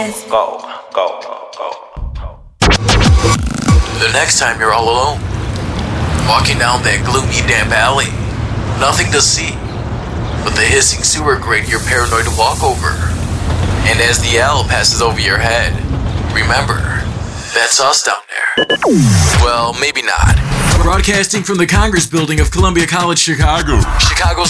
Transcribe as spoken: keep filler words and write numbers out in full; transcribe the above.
Go, go, go, go. The next time you're all alone, walking down that gloomy, damp alley, nothing to see but the hissing sewer grate you're paranoid to walk over. And as the owl passes over your head, remember, that's us down there. Well, maybe not. Broadcasting from the Congress Building of Columbia College, Chicago, Chicago's